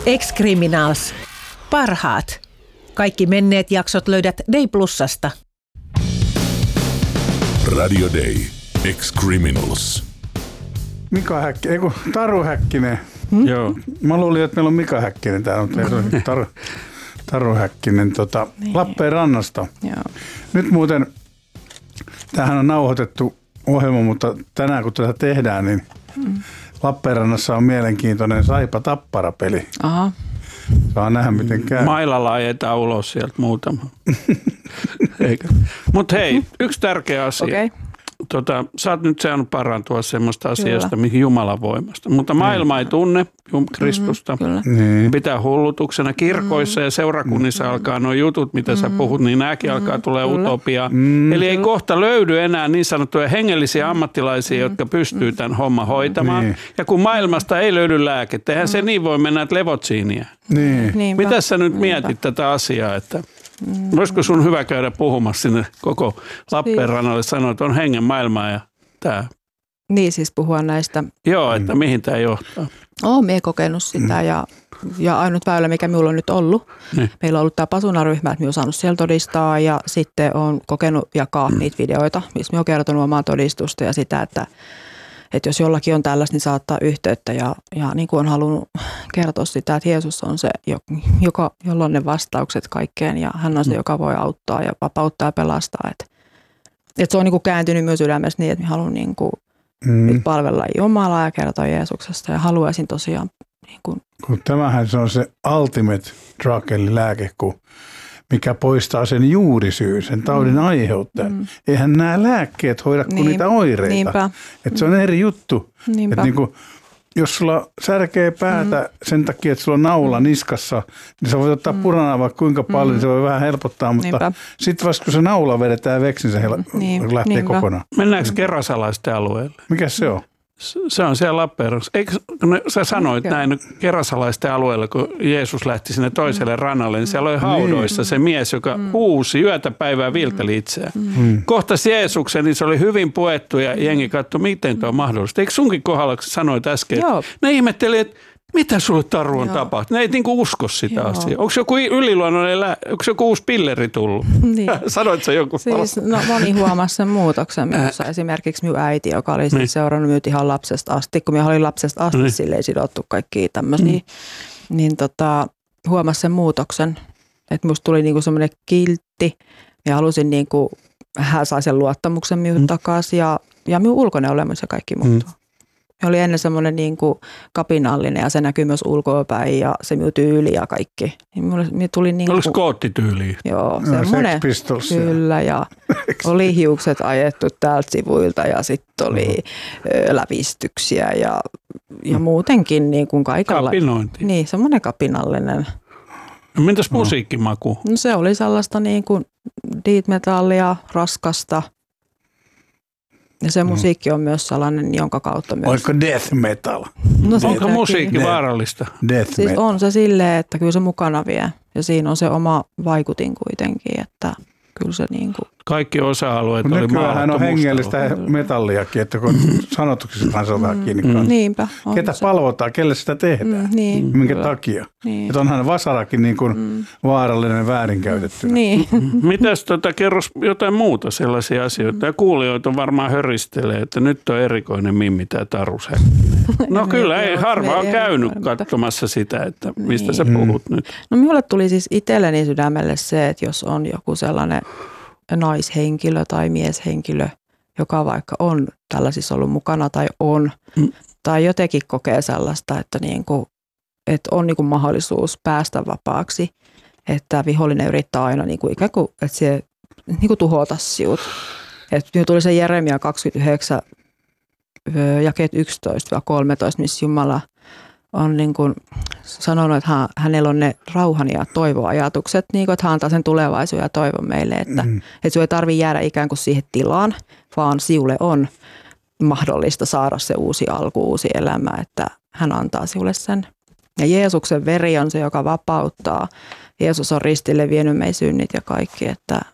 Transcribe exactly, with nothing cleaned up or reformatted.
Ex-Criminals. Parhaat. Kaikki menneet jaksot löydät Day Plusasta. Radio Day. Ex-Criminals. Mika Häkkinen, ei kun Taru Häkkinen. Hmm? Joo. Mä luulin, että meillä on Mika Häkkinen täällä, mutta ei ole Taru, Taru Häkkinen tota, niin. Lappeenrannasta. Joo. Nyt muuten, tämähän on nauhoitettu ohjelma, mutta tänään kun tätä tehdään, niin hmm. Lappeenrannassa on mielenkiintoinen Saipa-Tappara-peli. Aha. Saa nähdä, miten käy. Mailalla ajetaan ulos sieltä muutama. Mutta hei, yksi tärkeä asia. Okay. Tota, sä oot nyt saanut parantua semmoista asiasta, mihin Jumalan voimasta. Mutta maailma ei tunne Kristusta. Mm, niin. Pitää hullutuksena. Kirkoissa mm. ja seurakunnissa mm. alkaa nuo jutut, mitä mm. sä puhut, niin nämäkin mm. alkaa tulee utopiaa. Mm. Eli ei kohta löydy enää niin sanottuja hengellisiä ammattilaisia, mm. jotka pystyy tämän homman hoitamaan. Niin. Ja kun maailmasta ei löydy lääkettä, eihän mm. se niin voi mennä, että levotsiiniä. Niin. Mitä sä nyt Niinpä. mietit tätä asiaa, että mm. olisiko sun hyvä käydä puhumassa sinne koko Lappeenrannalle, sanoa, että on hengen maailmaa ja tämä. Niin siis puhua näistä. Joo, että mm. mihin tämä johtaa. Olen minä kokenut sitä ja, ja ainut väylä, mikä minulla on nyt ollut. Niin. Meillä on ollut tämä Pasuna-ryhmä, että minä olen saanut siellä todistaa ja sitten olen kokenut jakaa mm. niitä videoita, missä minä olen kertonut omaa todistusta ja sitä, että Että jos jollakin on tällaista, niin saattaa yhteyttä ja, ja niin kuin on halunnut kertoa sitä, että Jeesus on se, joka, jolla on ne vastaukset kaikkeen ja hän on se, joka voi auttaa ja vapauttaa ja pelastaa. Että, että se on niin kuin kääntynyt myös sydämessä niin, että minä haluan niin kuin mm. nyt palvella Jumalaa ja kertoa Jeesuksesta ja haluaisin tosiaan. Niin kuin kun tämähän se on se ultimate drug eli lääke, kun mikä poistaa sen juurisyyn, sen taudin mm. aiheuttajan. Mm. Eihän nämä lääkkeet hoida kuin niin, niitä oireita. Niinpä. Että se on eri juttu. Että niin kuin, jos sulla särkee päätä mm. sen takia, että sulla on naula niskassa, niin sä voit ottaa mm. puranaa vaikka kuinka paljon, mm. niin se voi vähän helpottaa. Mutta sitten vasta kun se naula vedetään veksi, niin se hel- niin. lähtee Niinpä. kokonaan. Mennäänkö kerrasalaisten alueelle? Mikä se on? Se on siellä Lappeenrannassa. Eikö sä sanoit mm. näin kerrasalaisten alueella, kun Jeesus lähti sinne toiselle mm. rannalle, niin siellä oli haudoissa mm. se mies, joka mm. huusi yötä päivää viilteli itseään. Mm. Kohtasi Jeesuksen, niin se oli hyvin puettu ja jengi katsoi, miten tuo on mahdollista. Eikö sunkin kohdalla, kun sanoit äsken, Joo. ne ihmetteli, että mitä sulle Taru on Joo. tapahtunut? Ne ei niinku usko sitä Joo. asiaa. Onko joku yliluonnollinen, lää... onko joku uusi pilleri tullut? Niin. Sanoit sä joku? Siis, no moni huomasi sen muutoksen minussa. Esimerkiksi minun äiti, joka oli niin. seurannut minut ihan lapsesta asti, kun minä olin lapsesta asti niin. silleen sidottu kaikkia tämmöisiä, mm. niin, niin tota, huomasi sen muutoksen. Että minusta tuli niinku semmoinen kiltti ja halusin niinku, hän sai sen luottamuksen minun mm. takaisin ja, ja minun ulkoinen olemus ja kaikki muuttuu. Mm. Oli ennen semmoinen niin kuin kapinallinen ja se näkyy myös ulkoapäin ja se minun tyyli ja kaikki. Minulle tuli niin kuin, oliko skoottityyliä? Joo, semmoinen. Kyllä ja oli hiukset ajettu täältä sivuilta ja sitten oli mm. lävistyksiä ja, ja muutenkin niin kuin kaikella. Kapinointi. Niin, semmoinen kapinallinen. No, mitäs musiikkimaku? No se oli sellaista niin kuin death metallia, raskasta. Ja se musiikki on myös sellainen, jonka kautta myös. Oliko death metal? No, onko musiikki death. vaarallista? Death siis metal. On se silleen, että kyllä se mukana vie. Ja siinä on se oma vaikutin kuitenkin, että kyllä se niin kuin. Kaikki osa-alueet oli maalattu mustalla. Nykyään on hengellistä metalliakin, että kun sanotuksista kanssa otetaan kiinni mm. Niinpä. Ketä se. palvotaan, kelle sitä tehdään, mm, niin, minkä kyllä. takia. Niin. Että onhan vasarakin niin kuin mm. vaarallinen väärinkäytettynä. Niin. Mitäs tota, kerros jotain muuta sellaisia asioita? Ja kuulijoita varmaan höristelee, että nyt on erikoinen Mimmi tämä Taru Häkkinen. No kyllä, ei harva on käynyt katsomassa sitä, että mistä niin. sä puhut nyt. No minulle tuli siis itselleni sydämelle se, että jos on joku sellainen naishenkilö tai mieshenkilö, joka vaikka on tällaisissa ollut mukana tai on, mm. tai jotenkin kokee sellaista, että, niin kuin, että on niin kuin mahdollisuus päästä vapaaksi, että vihollinen yrittää aina niin kuin ikään kuin, että se niin kuin tuhota sinut. Että tuli se Jeremia kaksikymmentäyhdeksän, jakeet yksitoista kolmetoista, missä Jumala on niin kuin sanonut, että hän, hänellä on ne rauhan ja toivoajatukset, niin kuin, että hän antaa sen tulevaisuuden ja toivon meille, että, mm. että sinun ei tarvitse jäädä ikään kuin siihen tilaan, vaan sinulle on mahdollista saada se uusi alku, uusi elämä, että hän antaa sinulle sen. Ja Jeesuksen veri on se, joka vapauttaa. Jeesus on ristille vienyt meidän synnit ja kaikki, että